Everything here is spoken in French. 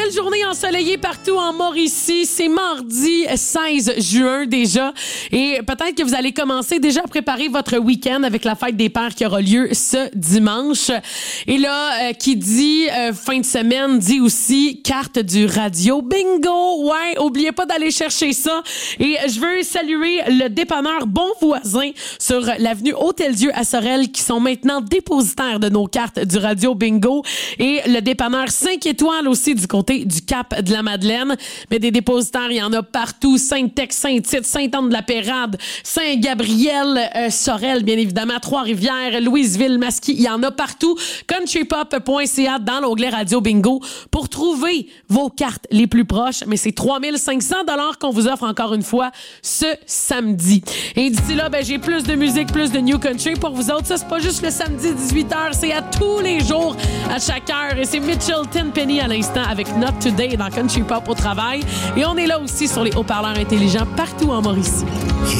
belle journée ensoleillée partout en Mauricie. C'est mardi 16 juin déjà. Et peut-être que vous allez commencer déjà à préparer votre week-end avec la fête des pères qui aura lieu ce dimanche. Et là, qui dit fin de semaine, dit aussi carte du radio bingo. Ouais, oubliez pas d'aller chercher ça. Et je veux saluer le dépanneur Bon Voisin sur l'avenue Hôtel-Dieu à Sorel qui sont maintenant dépositaires de nos cartes du radio bingo. Et le dépanneur 5 étoiles aussi du côté du Cap de la Madeleine. Mais des dépositaires, il y en a partout. Sainte-Tex, Saint-Tite, Sainte-Anne-de-la-Pérade, Saint-Gabriel, Sorel, bien évidemment, Trois-Rivières, Louisville, Masqui. Il y en a partout. countrypop.ca dans l'onglet Radio Bingo pour trouver vos cartes les plus proches. Mais c'est 3500 $ qu'on vous offre encore une fois ce samedi. Et d'ici là, j'ai plus de musique, plus de New Country pour vous autres. Ça, c'est pas juste le samedi 18h, c'est à tous les jours, à chaque heure. Et c'est Mitchell Tenpenny à l'instant avec Not Today dans Country Pop au travail. Et on est là aussi sur les haut-parleurs intelligents partout en Mauricie.